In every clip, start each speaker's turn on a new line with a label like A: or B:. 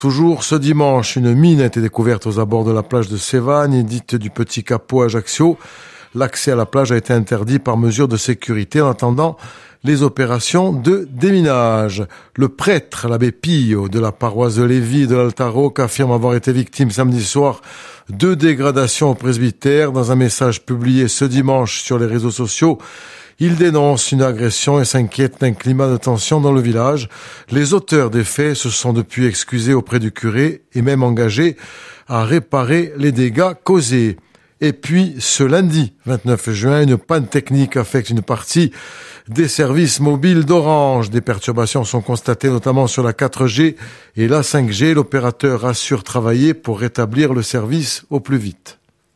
A: Toujours ce dimanche, une mine a été découverte aux abords de la plage de Sévagne, dite du Petit Capot à Ajaccio. L'accès à la plage a été interdit par mesure de sécurité en attendant les opérations de déminage. Le prêtre, l'abbé Pio, de la paroisse de Lévis et de l'Altaroc, affirme avoir été victime samedi soir de dégradations au presbytère. Dans un message publié ce dimanche sur les réseaux sociaux, il dénonce une agression et s'inquiète d'un climat de tension dans le village. Les auteurs des faits se sont depuis excusés auprès du curé et même engagés à réparer les dégâts causés. Et puis, ce lundi 29 juin, une panne technique affecte une partie des services mobiles d'Orange. Des perturbations sont constatées notamment sur la 4G et la 5G. L'opérateur assure travailler pour rétablir le service au plus vite.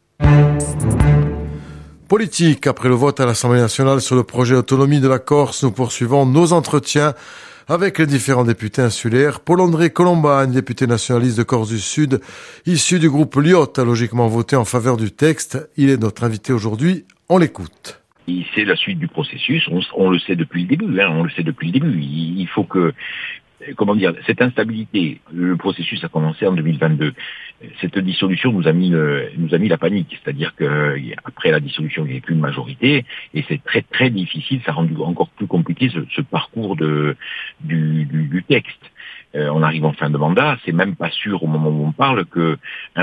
A: Politique, après le vote à l'Assemblée nationale sur le projet d'autonomie de la Corse, nous poursuivons nos entretiens avec les différents députés insulaires. Paul-André Colombagne, député nationaliste de Corse du Sud, issu du groupe Lyotte, a logiquement voté en faveur du texte. Il est notre invité aujourd'hui. On l'écoute.
B: C'est la suite du processus. On le sait depuis le début. Il faut que, cette instabilité, le processus a commencé en 2022. Cette dissolution nous a mis la panique. C'est-à-dire que après la dissolution, il n'y avait plus de majorité et c'est très très difficile. Ça a rendu encore plus compliqué ce parcours du texte. On arrive en fin de mandat, c'est même pas sûr au moment où on parle que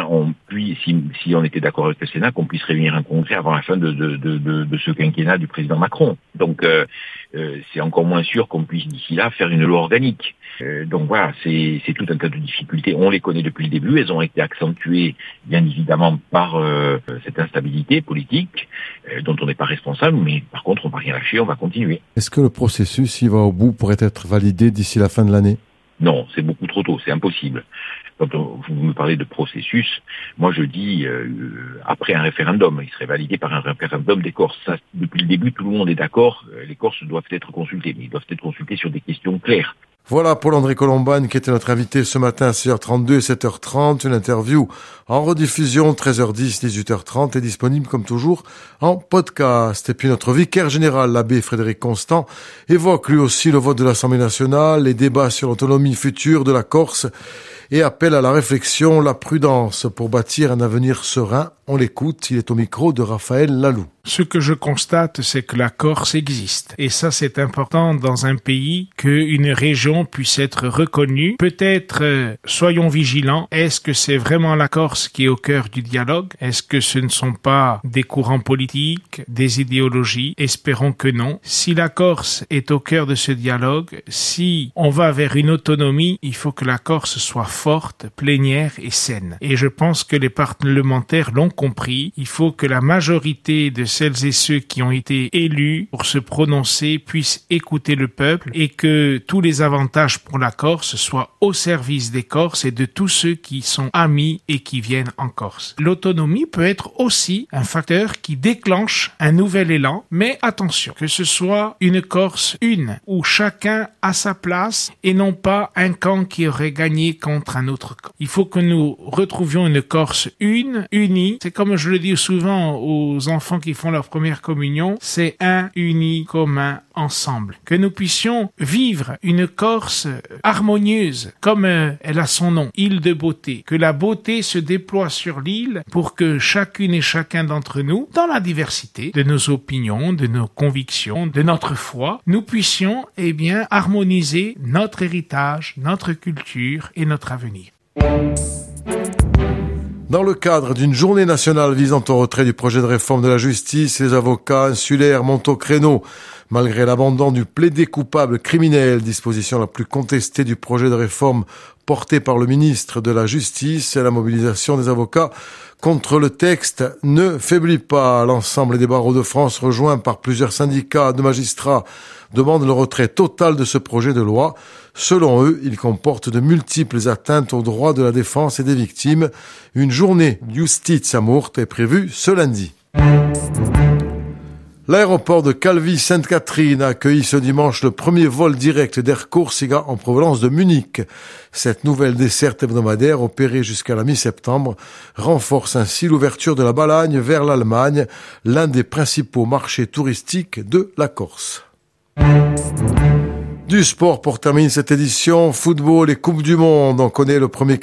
B: si on était d'accord avec le Sénat, qu'on puisse réunir un congrès avant la fin de ce quinquennat du président Macron. Donc c'est encore moins sûr qu'on puisse d'ici là faire une loi organique. Donc voilà, c'est tout un tas de difficultés. On les connaît depuis le début. Elles ont été accentuées bien évidemment par cette instabilité politique dont on n'est pas responsable. Mais par contre, on va rien lâcher, on va continuer.
A: Est-ce que le processus, s'il va au bout, pourrait être validé d'ici la fin de l'année ?
B: Non, c'est beaucoup trop tôt, c'est impossible. Quand vous me parlez de processus, moi je dis après un référendum, il serait validé par un référendum des Corses. Ça, depuis le début, tout le monde est d'accord, les Corses doivent être consultés, mais ils doivent être consultés sur des questions claires.
A: Voilà Paul-André Colombagne qui était notre invité ce matin à 6h32 et 7h30. Une interview en rediffusion 13h10, 18h30 est disponible comme toujours en podcast. Et puis notre vicaire général, l'abbé Frédéric Constant, évoque lui aussi le vote de l'Assemblée nationale, les débats sur l'autonomie future de la Corse et appelle à la réflexion, la prudence pour bâtir un avenir serein. On l'écoute, il est au micro de Raphaël Lalou.
C: Ce que je constate, c'est que la Corse existe. Et ça, c'est important dans un pays qu'une région puisse être reconnue. Peut-être, soyons vigilants. Est-ce que c'est vraiment la Corse qui est au cœur du dialogue? Est-ce que ce ne sont pas des courants politiques, des idéologies? Espérons que non. Si la Corse est au cœur de ce dialogue, si on va vers une autonomie, il faut que la Corse soit forte, plénière et saine. Et je pense que les parlementaires l'ont compris. Il faut que la majorité de celles et ceux qui ont été élus pour se prononcer puissent écouter le peuple et que tous les avantages pour la Corse soient au service des Corses et de tous ceux qui sont amis et qui viennent en Corse. L'autonomie peut être aussi un facteur qui déclenche un nouvel élan, mais attention, que ce soit une Corse une, où chacun a sa place et non pas un camp qui aurait gagné contre un autre camp. Il faut que nous retrouvions une Corse unie. C'est comme je le dis souvent aux enfants qui font leur première communion, c'est un, uni, commun, ensemble. Que nous puissions vivre une Corse harmonieuse, comme elle a son nom, île de beauté. Que la beauté se déploie sur l'île pour que chacune et chacun d'entre nous, dans la diversité de nos opinions, de nos convictions, de notre foi, nous puissions, harmoniser notre héritage, notre culture et notre avenir.
A: Dans le cadre d'une journée nationale visant au retrait du projet de réforme de la justice, les avocats insulaires montent au créneau. Malgré l'abandon du plaidé coupable criminel, disposition la plus contestée du projet de réforme porté par le ministre de la Justice, la mobilisation des avocats contre le texte ne faiblit pas. L'ensemble des barreaux de France, rejoints par plusieurs syndicats de magistrats, demandent le retrait total de ce projet de loi. Selon eux, il comporte de multiples atteintes aux droits de la défense et des victimes. Une journée Justitia Murta est prévue ce lundi. L'aéroport de Calvi-Sainte-Catherine a accueilli ce dimanche le premier vol direct d'Air Corsica en provenance de Munich. Cette nouvelle desserte hebdomadaire, opérée jusqu'à la mi-septembre, renforce ainsi l'ouverture de la Balagne vers l'Allemagne, l'un des principaux marchés touristiques de la Corse. Du sport pour terminer cette édition, football et Coupe du Monde. On connaît le premier